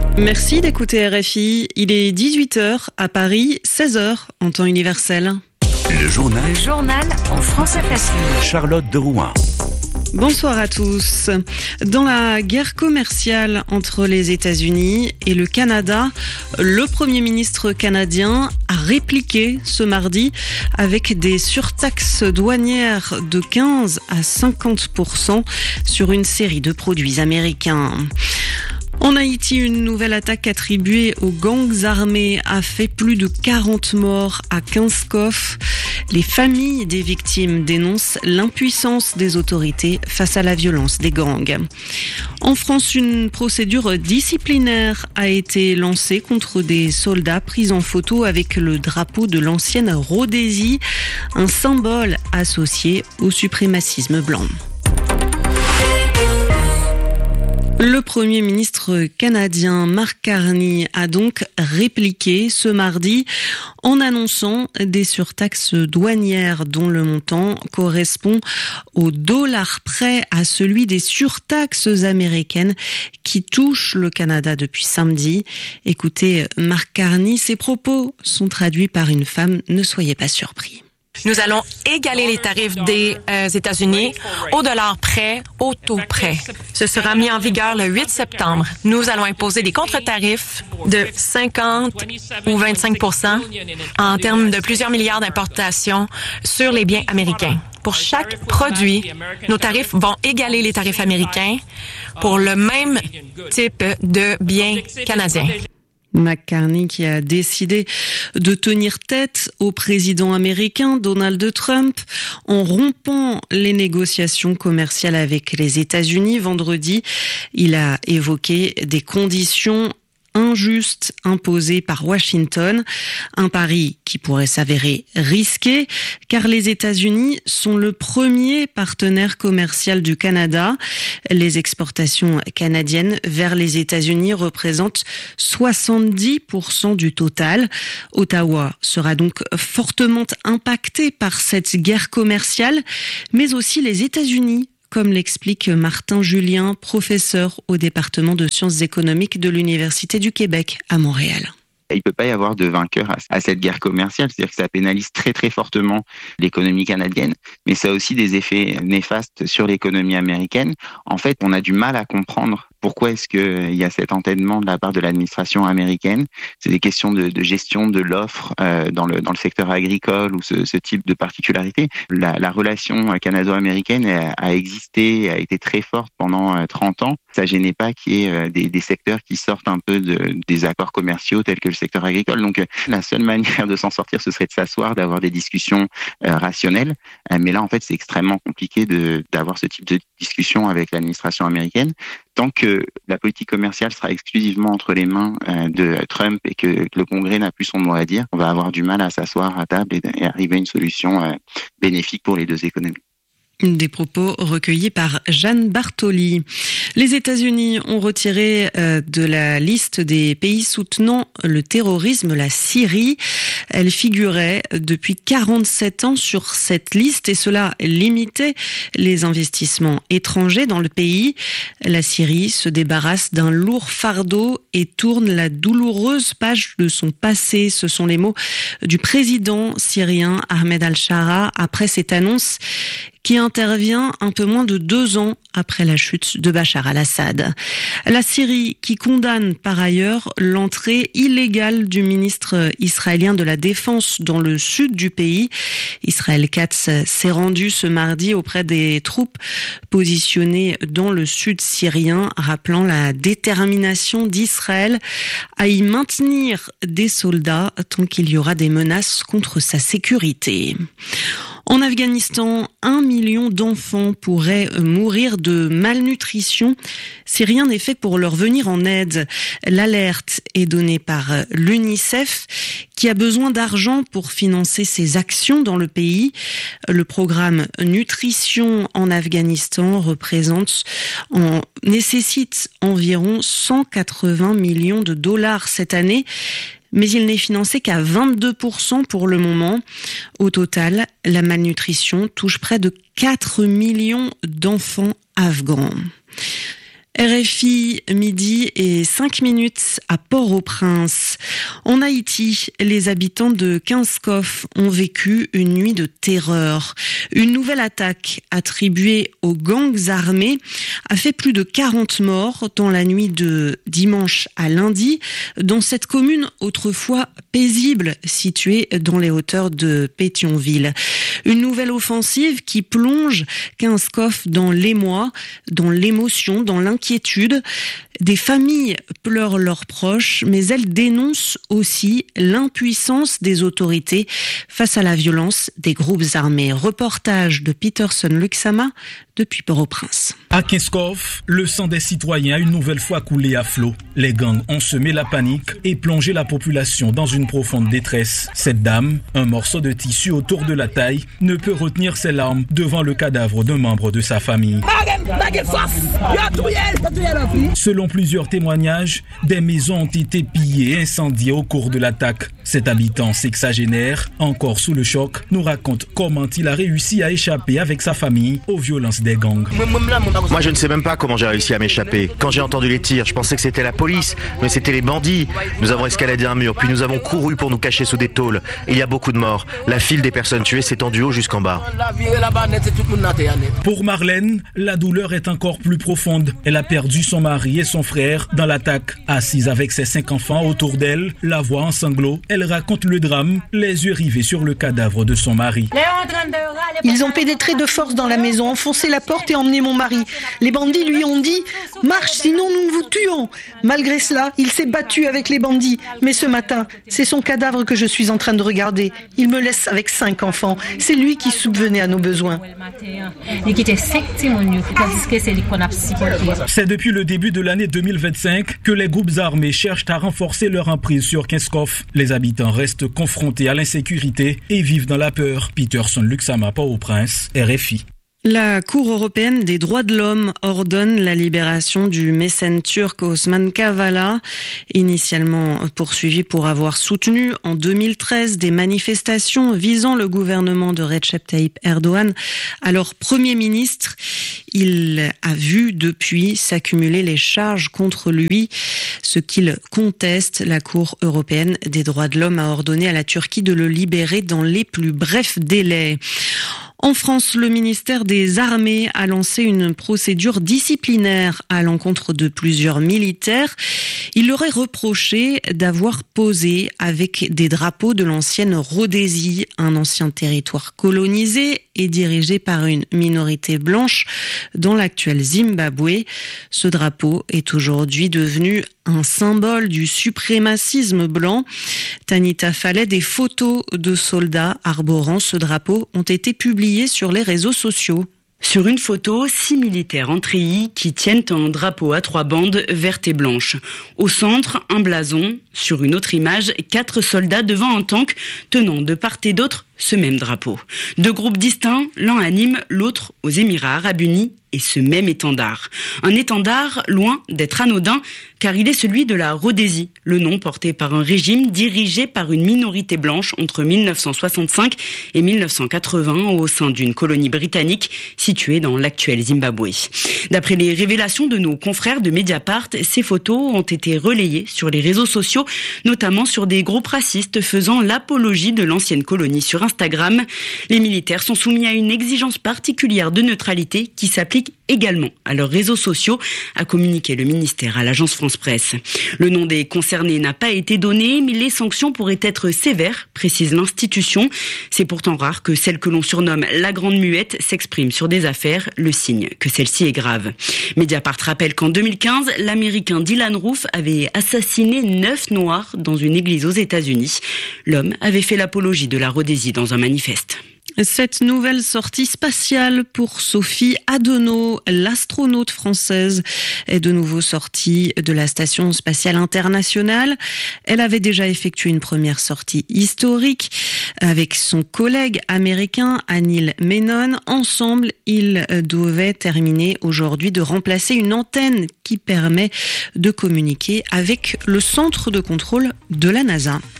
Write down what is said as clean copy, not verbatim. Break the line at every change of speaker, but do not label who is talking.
Merci d'écouter RFI. Il est 18h à Paris, 16h en temps universel.
Le journal
en français facile.
Charlotte de Rouen.
Bonsoir à tous. Dans la guerre commerciale entre les États-Unis et le Canada, le Premier ministre canadien a répliqué ce mardi avec des surtaxes douanières de 15 à 50% sur une série de produits américains. En Haïti, une nouvelle attaque attribuée aux gangs armés a fait plus de 40 morts à Kinskov. Les familles des victimes dénoncent l'impuissance des autorités face à la violence des gangs. En France, une procédure disciplinaire a été lancée contre des soldats pris en photo avec le drapeau de l'ancienne Rhodésie, un symbole associé au suprémacisme blanc. Le Premier ministre canadien Mark Carney a donc répliqué ce mardi en annonçant des surtaxes douanières dont le montant correspond au dollar près à celui des surtaxes américaines qui touchent le Canada depuis samedi. Écoutez Mark Carney, ses propos sont traduits par une femme, ne soyez pas surpris.
Nous allons égaler les tarifs des États-Unis au dollar près, au taux près. Ce sera mis en vigueur le 8 septembre. Nous allons imposer des contre-tarifs de 50 ou 25% en termes de plusieurs milliards d'importations sur les biens américains. Pour chaque produit, nos tarifs vont égaler les tarifs américains pour le même type de biens canadiens.
Mark Carney qui a décidé de tenir tête au président américain Donald Trump en rompant les négociations commerciales avec les États-Unis vendredi. Il a évoqué des conditions injuste imposée par Washington, un pari qui pourrait s'avérer risqué car les États-Unis sont le premier partenaire commercial du Canada. Les exportations canadiennes vers les États-Unis représentent 70% du total. Ottawa sera donc fortement impacté par cette guerre commerciale, mais aussi les États-Unis, comme l'explique Martin Julien, professeur au département de sciences économiques de l'Université du Québec à Montréal.
Il ne peut pas y avoir de vainqueur à cette guerre commerciale, c'est-à-dire que ça pénalise très très fortement l'économie canadienne, mais ça a aussi des effets néfastes sur l'économie américaine. En fait, on a du mal à comprendre pourquoi est-ce qu'il y a cet entêtement de la part de l'administration américaine. C'est des questions de gestion de l'offre dans le secteur agricole ou ce type de particularité. La relation canado-américaine a existé, a été très forte pendant 30 ans. Ça gênait pas qu'il y ait des secteurs qui sortent un peu des accords commerciaux tels que le secteur agricole. Donc la seule manière de s'en sortir, ce serait de s'asseoir, d'avoir des discussions rationnelles. Mais là, en fait, c'est extrêmement compliqué d'avoir ce type de discussion avec l'administration américaine. Tant que la politique commerciale sera exclusivement entre les mains de Trump et que le Congrès n'a plus son mot à dire, on va avoir du mal à s'asseoir à table et arriver à une solution bénéfique pour les deux économies.
Des propos recueillis par Jeanne Bartoli. Les États-Unis ont retiré de la liste des pays soutenant le terrorisme la Syrie. Elle figurait depuis 47 ans sur cette liste et cela limitait les investissements étrangers dans le pays. La Syrie se débarrasse d'un lourd fardeau et tourne la douloureuse page de son passé. Ce sont les mots du président syrien Ahmed al-Shara après cette annonce qui intervient un peu moins de 2 ans après la chute de Bachar al-Assad. La Syrie qui condamne par ailleurs l'entrée illégale du ministre israélien de la Défense dans le sud du pays. Israël Katz s'est rendu ce mardi auprès des troupes positionnées dans le sud syrien, rappelant la détermination d'Israël à y maintenir des soldats tant qu'il y aura des menaces contre sa sécurité. En Afghanistan, 1 million d'enfants pourraient mourir de malnutrition si rien n'est fait pour leur venir en aide. L'alerte est donnée par l'UNICEF qui a besoin d'argent pour financer ses actions dans le pays. Le programme Nutrition en Afghanistan nécessite environ 180 millions de dollars cette année. Mais il n'est financé qu'à 22% pour le moment. Au total, la malnutrition touche près de 4 millions d'enfants afghans. RFI, 12h05 à Port-au-Prince. En Haïti, les habitants de Kinskov ont vécu une nuit de terreur. Une nouvelle attaque attribuée aux gangs armés a fait plus de 40 morts dans la nuit de dimanche à lundi dans cette commune autrefois paisible située dans les hauteurs de Pétionville. Une nouvelle offensive qui plonge Kinskov dans l'émoi, dans l'émotion, dans l'inquiétude. Des familles pleurent leurs proches, mais elles dénoncent aussi l'impuissance des autorités face à la violence des groupes armés. Reportage de Peterson Luxama depuis Port-au-Prince.
À Kinskov, le sang des citoyens a une nouvelle fois coulé à flot. Les gangs ont semé la panique et plongé la population dans une profonde détresse. Cette dame, un morceau de tissu autour de la taille, ne peut retenir ses larmes devant le cadavre d'un membre de sa famille. Selon plusieurs témoignages, des maisons ont été pillées et incendiées au cours de l'attaque. Cet habitant sexagénaire, encore sous le choc, nous raconte comment il a réussi à échapper avec sa famille aux violences des gangs.
Moi, je ne sais même pas comment j'ai réussi à m'échapper. Quand j'ai entendu les tirs, je pensais que c'était la police, mais c'était les bandits. Nous avons escaladé un mur, puis nous avons couru pour nous cacher sous des tôles. Il y a beaucoup de morts. La file des personnes tuées s'étend du haut jusqu'en bas.
Pour Marlène, la douleur est encore plus profonde. Elle a perdu son mari et son frère dans l'attaque. Assise avec ses 5 enfants autour d'elle, la voix en sanglots, elle raconte le drame, les yeux rivés sur le cadavre de son mari.
Ils ont pénétré de force dans la maison, enfoncé la porte et emmené mon mari. Les bandits lui ont dit « Marche, sinon nous vous tuons !» Malgré cela, il s'est battu avec les bandits. Mais ce matin, c'est son cadavre que je suis en train de regarder. Il me laisse avec 5 enfants. C'est lui qui subvenait à nos besoins.
C'est depuis le début de l'année 2025 que les groupes armés cherchent à renforcer leur emprise sur Kinskov. Les habitants restent confrontés à l'insécurité et vivent dans la peur. Peterson Luxama, Port-au-Prince, RFI.
La Cour européenne des droits de l'homme ordonne la libération du mécène turc Osman Kavala, initialement poursuivi pour avoir soutenu en 2013 des manifestations visant le gouvernement de Recep Tayyip Erdogan, alors Premier ministre. Il a vu depuis s'accumuler les charges contre lui, ce qu'il conteste. La Cour européenne des droits de l'homme a ordonné à la Turquie de le libérer dans les plus brefs délais. En France, le ministère des Armées a lancé une procédure disciplinaire à l'encontre de plusieurs militaires. Il leur est reproché d'avoir posé avec des drapeaux de l'ancienne Rhodésie, un ancien territoire colonisé et dirigé par une minorité blanche dans l'actuel Zimbabwe. Ce drapeau est aujourd'hui devenu un symbole du suprémacisme blanc. Tanita Fallet, des photos de soldats arborant ce drapeau ont été publiées sur les réseaux sociaux.
Sur une photo, 6 militaires en treillis qui tiennent un drapeau à 3 bandes vertes et blanches. Au centre, un blason. Sur une autre image, 4 soldats devant un tank tenant de part et d'autre ce même drapeau. 2 groupes distincts, l'un à Nîmes, l'autre aux Émirats Arabes Unis, et ce même étendard. Un étendard loin d'être anodin, car il est celui de la Rhodésie, le nom porté par un régime dirigé par une minorité blanche entre 1965 et 1980 au sein d'une colonie britannique située dans l'actuel Zimbabwe. D'après les révélations de nos confrères de Mediapart, ces photos ont été relayées sur les réseaux sociaux, notamment sur des groupes racistes faisant l'apologie de l'ancienne colonie sur Instagram. Les militaires sont soumis à une exigence particulière de neutralité qui s'applique également à leurs réseaux sociaux, a communiqué le ministère à l'agence France-Presse. Le nom des concernés n'a pas été donné, mais les sanctions pourraient être sévères, précise l'institution. C'est pourtant rare que celle que l'on surnomme la Grande Muette s'exprime sur des affaires, le signe que celle-ci est grave. Mediapart rappelle qu'en 2015, l'Américain Dylan Roof avait assassiné 9 Noirs dans une église aux États-Unis. L'homme avait fait l'apologie de la Rhodésie dans un manifeste.
Cette nouvelle sortie spatiale pour Sophie Adenau, l'astronaute française, est de nouveau sortie de la Station spatiale internationale. Elle avait déjà effectué une première sortie historique avec son collègue américain Anil Menon. Ensemble, ils devaient terminer aujourd'hui de remplacer une antenne qui permet de communiquer avec le centre de contrôle de la NASA.